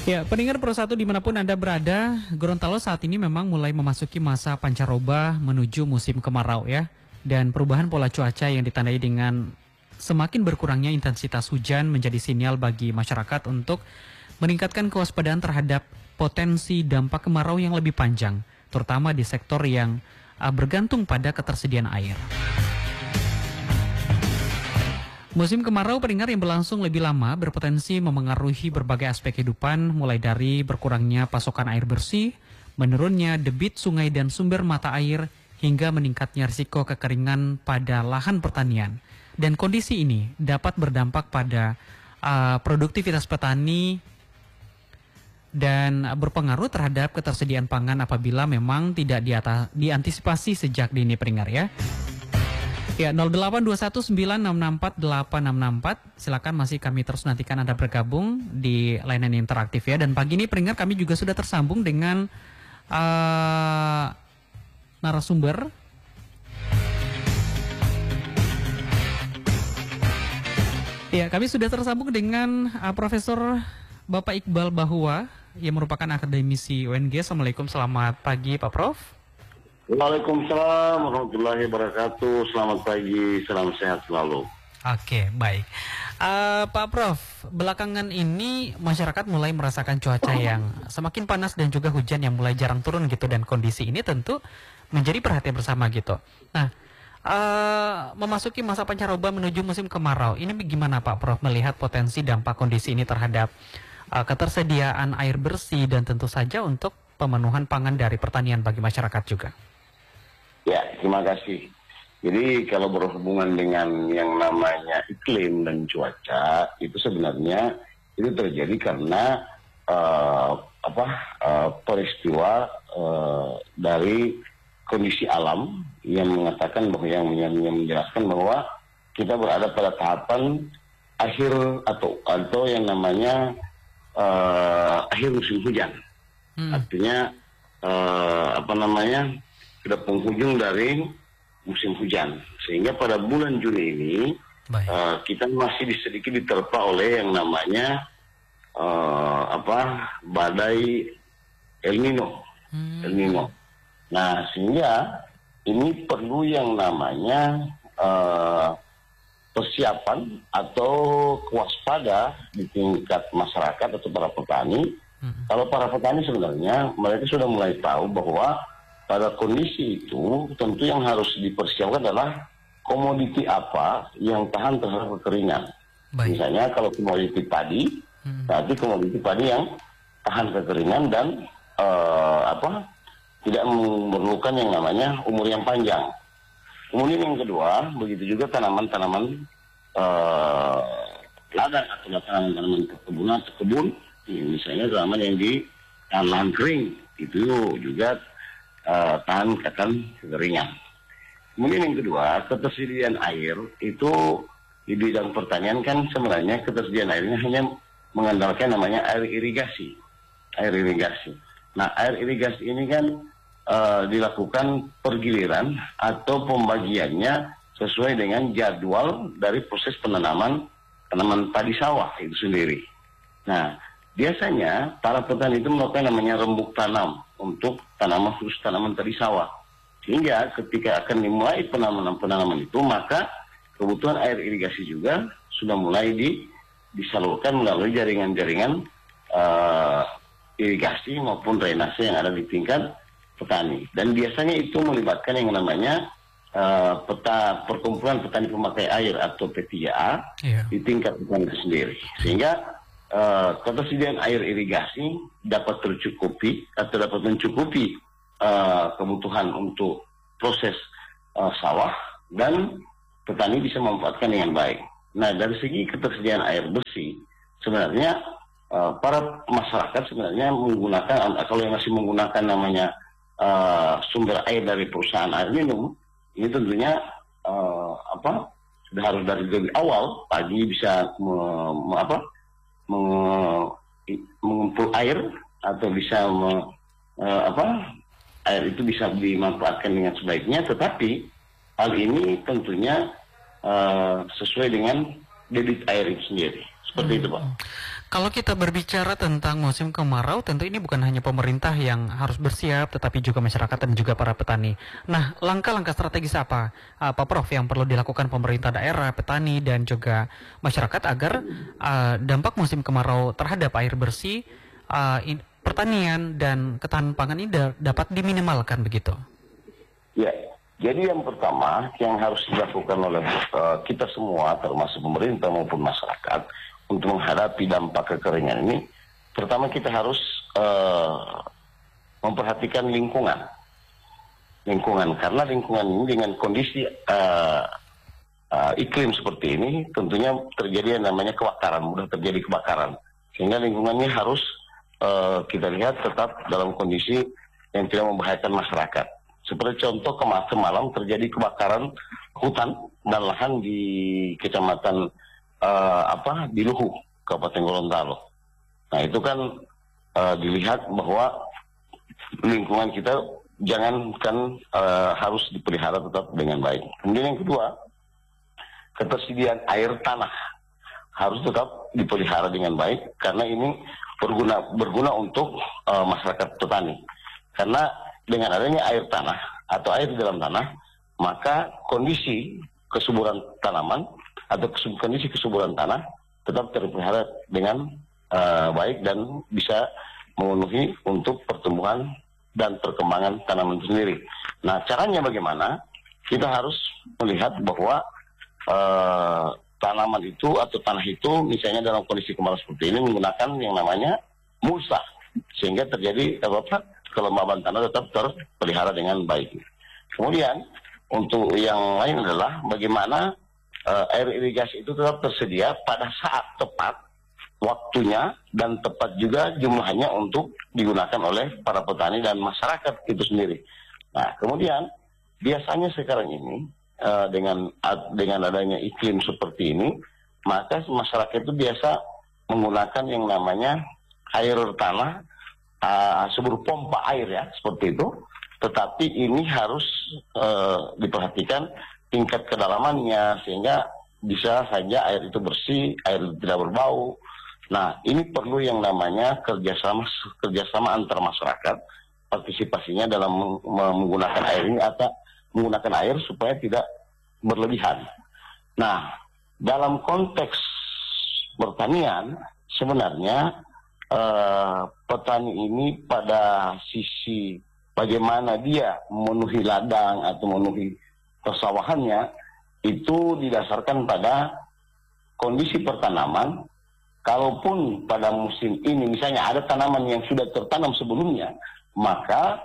Ya, pendengar Pro 1 dimanapun Anda berada, Gorontalo saat ini memang mulai memasuki masa pancaroba menuju musim kemarau ya. Dan perubahan pola cuaca yang ditandai dengan semakin berkurangnya intensitas hujan menjadi sinyal bagi masyarakat untuk meningkatkan kewaspadaan terhadap potensi dampak kemarau yang lebih panjang, terutama di sektor yang bergantung pada ketersediaan air. Musim kemarau pendengar yang berlangsung lebih lama berpotensi memengaruhi berbagai aspek kehidupan, mulai dari berkurangnya pasokan air bersih, menurunnya debit sungai dan sumber mata air, hingga meningkatnya risiko kekeringan pada lahan pertanian. Dan kondisi ini dapat berdampak pada produktivitas petani dan berpengaruh terhadap ketersediaan pangan apabila memang tidak diantisipasi sejak dini pendengar ya. Ya, 08219664864. Silakan masih kami terus nantikan Anda bergabung di layanan interaktif ya. Dan pagi ini pendengar kami juga sudah tersambung dengan narasumber. Ya, kami sudah tersambung dengan Profesor Bapak Iqbal Bahua yang merupakan akademisi UNG. Assalamualaikum, selamat pagi Pak Prof. Waalaikumsalam warahmatullahi wabarakatuh. Selamat pagi, salam sehat selalu. Oke, baik. Pak Prof, belakangan ini masyarakat mulai merasakan cuaca yang semakin panas dan juga hujan yang mulai jarang turun gitu. Dan kondisi ini tentu menjadi perhatian bersama gitu. Nah, memasuki masa pancaroba menuju musim kemarau, ini bagaimana Pak Prof melihat potensi dampak kondisi ini terhadap ketersediaan air bersih dan tentu saja untuk pemenuhan pangan dari pertanian bagi masyarakat juga? Ya, terima kasih. Jadi kalau berhubungan dengan yang namanya iklim dan cuaca, itu sebenarnya itu terjadi karena peristiwa dari kondisi alam yang mengatakan bahwa yang menjelaskan bahwa kita berada pada tahapan akhir atau yang namanya akhir musim hujan. Artinya sudah penghujung dari musim hujan, sehingga pada bulan Juni ini kita masih sedikit diterpa oleh yang namanya badai El Nino. Nah, sehingga ini perlu yang namanya persiapan atau kewaspada di tingkat masyarakat atau para petani. Kalau para petani sebenarnya mereka sudah mulai tahu bahwa pada kondisi itu tentu yang harus dipersiapkan adalah komoditi apa yang tahan terhadap kekeringan. Misalnya kalau komoditi padi, berarti komoditi padi yang tahan kekeringan dan tidak memerlukan yang namanya umur yang panjang. Kemudian yang kedua, begitu juga tanaman-tanaman ladang atau tanaman-tanaman kebun, misalnya tanaman yang di lahan kering, itu juga tahan akan kekeringan. Kemudian yang kedua, ketersediaan air itu di bidang pertanian kan sebenarnya ketersediaan airnya hanya mengandalkan namanya air irigasi. Nah, air irigasi ini kan dilakukan pergiliran atau pembagiannya sesuai dengan jadwal dari proses tanaman padi sawah itu sendiri. Nah, biasanya para petani itu melakukan namanya rembuk tanam untuk khusus tanaman padi sawah. Sehingga ketika akan dimulai penanaman itu, maka kebutuhan air irigasi juga sudah mulai disalurkan melalui jaringan-jaringan irigasi maupun drainase yang ada di tingkat petani. Dan biasanya itu melibatkan yang namanya perkumpulan petani pemakai air atau P3A di tingkat petani itu sendiri. Sehingga ketersediaan air irigasi dapat tercukupi atau dapat mencukupi kebutuhan untuk proses sawah dan petani bisa memanfaatkan dengan baik. Nah, dari segi ketersediaan air bersih, sebenarnya para masyarakat sebenarnya menggunakan, kalau yang masih menggunakan namanya sumber air dari perusahaan air minum, ini tentunya sudah harus dari awal pagi bisa mengumpul air atau bisa air itu bisa dimanfaatkan dengan sebaiknya, tetapi hal ini tentunya sesuai dengan debit air itu sendiri. Seperti itu, Pak. Kalau kita berbicara tentang musim kemarau, tentu ini bukan hanya pemerintah yang harus bersiap, tetapi juga masyarakat dan juga para petani. Nah, langkah-langkah strategis apa, Pak Prof, yang perlu dilakukan pemerintah daerah, petani, dan juga masyarakat agar dampak musim kemarau terhadap air bersih, pertanian, dan ketahanan pangan ini dapat diminimalkan begitu? Ya, jadi yang pertama yang harus dilakukan oleh kita semua, termasuk pemerintah maupun masyarakat, untuk menghadapi dampak kekeringan ini, pertama kita harus memperhatikan lingkungan, karena lingkungan ini dengan kondisi iklim seperti ini, tentunya terjadi yang namanya kebakaran, mudah terjadi kebakaran, sehingga lingkungannya harus kita lihat tetap dalam kondisi yang tidak membahayakan masyarakat. Seperti contoh kemarin terjadi kebakaran hutan dan lahan di kecamatan di Luhu, Kabupaten Gorontalo. Nah itu kan dilihat bahwa lingkungan kita jangankan harus dipelihara tetap dengan baik. Kemudian yang kedua, ketersediaan air tanah harus tetap dipelihara dengan baik karena ini berguna untuk masyarakat petani. Karena dengan adanya air tanah atau air di dalam tanah, maka kondisi kesuburan tanaman atau kondisi kesuburan tanah tetap terpelihara dengan baik dan bisa memenuhi untuk pertumbuhan dan perkembangan tanaman itu sendiri. Nah, caranya bagaimana? Kita harus melihat bahwa tanaman itu atau tanah itu misalnya dalam kondisi kemarau seperti ini menggunakan yang namanya mulsa, sehingga terjadi kelembaban tanah tetap terpelihara dengan baik. Kemudian untuk yang lain adalah bagaimana air irigasi itu tetap tersedia pada saat tepat waktunya dan tepat juga jumlahnya untuk digunakan oleh para petani dan masyarakat itu sendiri. Nah, kemudian biasanya sekarang ini dengan adanya iklim seperti ini, maka masyarakat itu biasa menggunakan yang namanya air tanah sumber pompa air ya, seperti itu. Tetapi ini harus diperhatikan tingkat kedalamannya sehingga bisa saja air itu bersih, air tidak berbau. Nah, ini perlu yang namanya kerjasama antar masyarakat, partisipasinya dalam menggunakan air ini atau menggunakan air supaya tidak berlebihan. Nah, dalam konteks pertanian sebenarnya petani ini pada sisi bagaimana dia memenuhi ladang atau memenuhi persawahannya itu didasarkan pada kondisi pertanaman. Kalaupun pada musim ini misalnya ada tanaman yang sudah tertanam sebelumnya, maka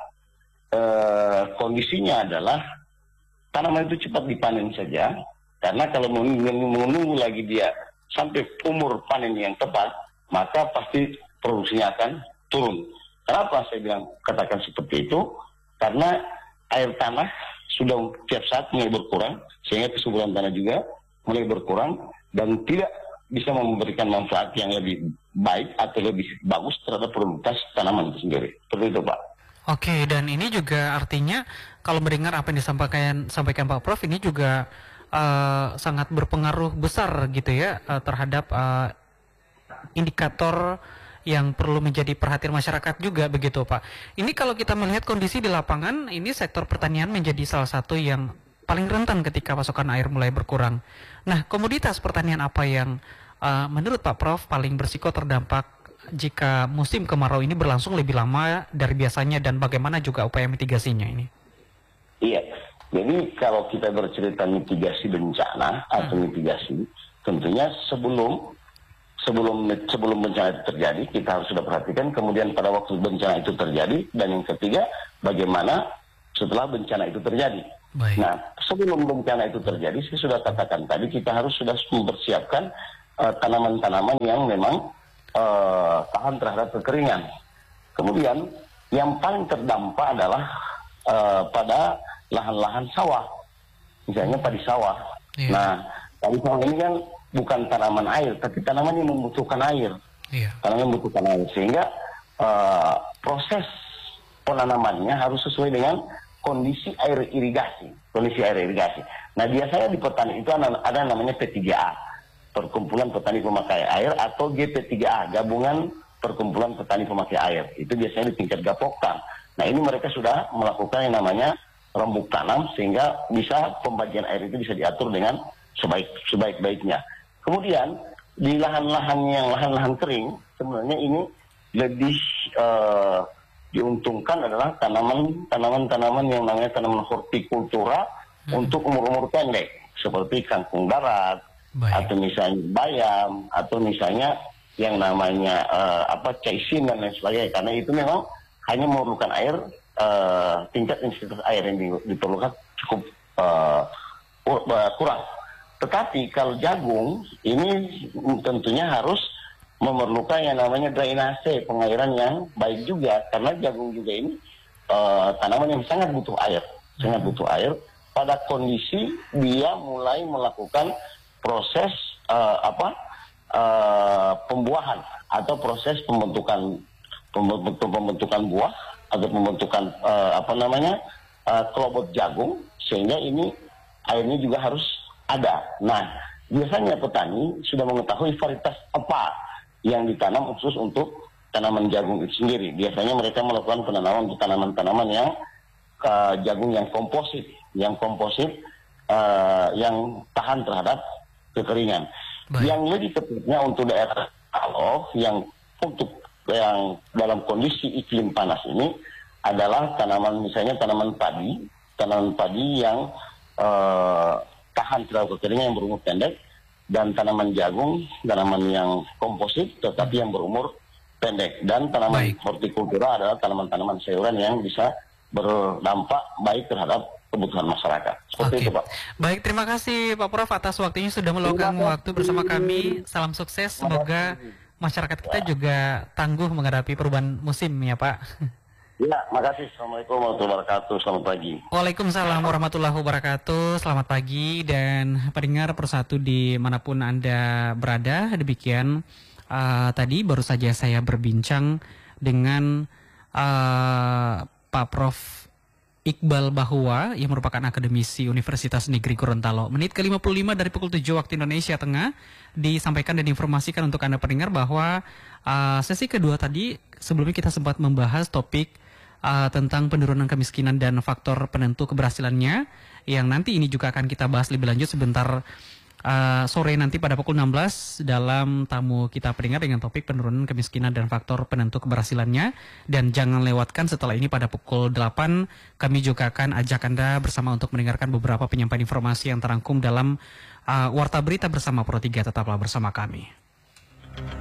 kondisinya adalah tanaman itu cepat dipanen saja, karena kalau menunggu lagi dia sampai umur panen yang tepat, maka pasti produksinya akan turun. Kenapa saya katakan seperti itu? Karena air tanah sudah tiap saat mulai berkurang, sehingga kesuburan tanah juga mulai berkurang dan tidak bisa memberikan manfaat yang lebih baik atau lebih bagus terhadap produktivitas tanaman itu sendiri. Seperti itu, Pak. Oke, dan ini juga artinya kalau mendengar apa yang disampaikan Pak Prof, ini juga sangat berpengaruh besar gitu ya terhadap indikator yang perlu menjadi perhatian masyarakat juga begitu Pak. Ini kalau kita melihat kondisi di lapangan, ini sektor pertanian menjadi salah satu yang paling rentan ketika pasokan air mulai berkurang. Nah, komoditas pertanian apa yang menurut Pak Prof paling berisiko terdampak jika musim kemarau ini berlangsung lebih lama dari biasanya dan bagaimana juga upaya mitigasinya ini? Iya, jadi kalau kita bercerita mitigasi bencana atau mitigasi, tentunya sebelum bencana itu terjadi, kita harus sudah perhatikan. Kemudian pada waktu bencana itu terjadi, dan yang ketiga, bagaimana setelah bencana itu terjadi. Baik. Nah, sebelum bencana itu terjadi, saya sudah katakan tadi, kita harus sudah mempersiapkan tanaman-tanaman yang memang tahan terhadap kekeringan. Kemudian, yang paling terdampak adalah pada lahan-lahan sawah, misalnya padi sawah. Iya. Nah, padi sawah ini kan bukan tanaman air, tapi tanaman yang membutuhkan air. Iya. Tanaman yang membutuhkan air, sehingga proses penanamannya harus sesuai dengan kondisi air irigasi. Nah, biasanya di petani itu ada namanya P3A, Perkumpulan Petani Pemakai Air, atau GP3A, Gabungan Perkumpulan Petani Pemakai Air. Itu biasanya di tingkat Gapoktan. Nah, ini mereka sudah melakukan yang namanya rembuk tanam, sehingga bisa pembagian air itu bisa diatur dengan sebaik-baiknya. Kemudian di lahan-lahan kering, sebenarnya ini lebih diuntungkan adalah tanaman-tanaman yang namanya tanaman hortikultura untuk umur-umur pendek, seperti kangkung darat, atau misalnya bayam, atau misalnya yang namanya caisin dan lain sebagainya. Karena itu memang hanya memerlukan air, tingkat intensitas air yang diperlukan cukup kurang. Tetapi kalau jagung ini tentunya harus memerlukan yang namanya drainase, pengairan yang baik juga, karena jagung juga ini tanaman yang sangat butuh air, pada kondisi dia mulai melakukan proses pembuahan atau proses pembentukan buah atau pembentukan kelobot jagung, sehingga ini airnya juga harus ada. Nah, biasanya petani sudah mengetahui varietas apa yang ditanam khusus untuk tanaman jagung itu sendiri. Biasanya mereka melakukan penanaman untuk tanaman-tanaman yang jagung yang komposit, yang tahan terhadap kekeringan. Baik. Yang lebih tepatnya untuk daerah Aloh yang dalam kondisi iklim panas ini adalah misalnya tanaman padi yang tahan terhadap kekeringan yang berumur pendek, dan tanaman jagung, tanaman yang komposit tetapi yang berumur pendek, dan tanaman hortikultura adalah tanaman-tanaman sayuran yang bisa berdampak baik terhadap kebutuhan masyarakat. Seperti itu, Pak. Baik, terima kasih Pak Prof atas waktunya sudah meluangkan waktu bersama kami. Salam sukses, semoga masyarakat kita juga tangguh menghadapi perubahan musim ya Pak. Ya, makasih. Assalamualaikum warahmatullahi wabarakatuh. Selamat pagi. Waalaikumsalam warahmatullahi wabarakatuh. Selamat pagi, dan pendengar persatu dimanapun Anda berada. Demikian tadi baru saja saya berbincang dengan Pak Prof Iqbal Bahua yang merupakan akademisi Universitas Negeri Gorontalo. Menit ke-55 dari pukul 7 waktu Indonesia Tengah disampaikan dan diinformasikan untuk Anda pendengar bahwa sesi kedua tadi sebelumnya kita sempat membahas topik tentang penurunan kemiskinan dan faktor penentu keberhasilannya, yang nanti ini juga akan kita bahas lebih lanjut sebentar sore nanti pada pukul 16 dalam tamu kita pendengar dengan topik penurunan kemiskinan dan faktor penentu keberhasilannya. Dan jangan lewatkan setelah ini pada pukul 8 kami juga akan ajak Anda bersama untuk mendengarkan beberapa penyampaian informasi yang terangkum dalam Warta Berita bersama Pro 3. Tetaplah bersama kami.